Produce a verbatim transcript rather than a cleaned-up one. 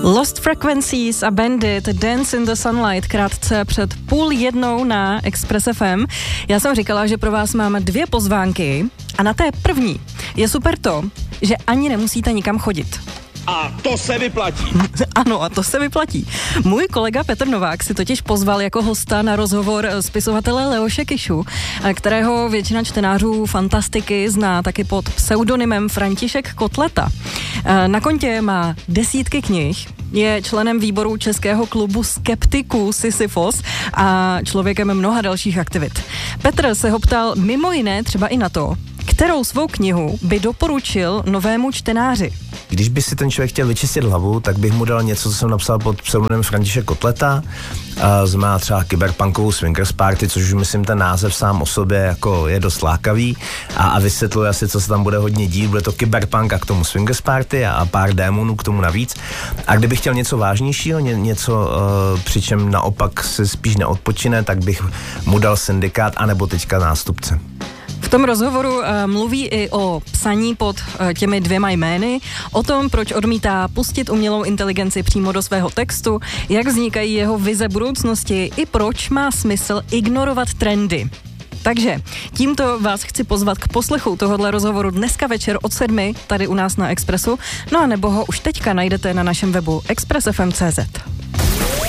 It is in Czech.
Lost Frequencies a Bandit, Dance in the Sunlight, krátce před půl jednou na Express F M. Já jsem říkala, že pro vás mám dvě pozvánky a na té první je super to, že ani nemusíte nikam chodit. A to se vyplatí. Ano, a to se vyplatí. Můj kolega Petr Novák si totiž pozval jako hosta na rozhovor spisovatele Leoše Kišu, kterého většina čtenářů fantastiky zná taky pod pseudonymem František Kotleta. Na kontě má desítky knih, je členem výboru Českého klubu skeptiků Sisyfos a člověkem mnoha dalších aktivit. Petr se ho ptal mimo jiné třeba i na to, kterou svou knihu by doporučil novému čtenáři. Když by si ten člověk chtěl vyčistit hlavu, tak bych mu dal něco, co jsem napsal pod pseudonymem František Kotleta. Znamená třeba kyberpunkovou swingers party, což už myslím ten název sám o sobě jako je dost lákavý a, a vysvětluje asi, co se tam bude hodně dít. Bude to kyberpunk a k tomu swingers party a, a pár démonů k tomu navíc. A kdybych chtěl něco vážnějšího, ně, něco, uh, přičem naopak se spíš neodpočine, tak bych mu dal Syndikát anebo teďka Nástupce. V tom rozhovoru uh, mluví i o psaní pod uh, těmi dvěma jmény, o tom, proč odmítá pustit umělou inteligenci přímo do svého textu, jak vznikají jeho vize budoucnosti i proč má smysl ignorovat trendy. Takže tímto vás chci pozvat k poslechu tohohle rozhovoru dneska večer od sedmi tady u nás na Expressu, no a nebo ho už teďka najdete na našem webu express f m tečka c z.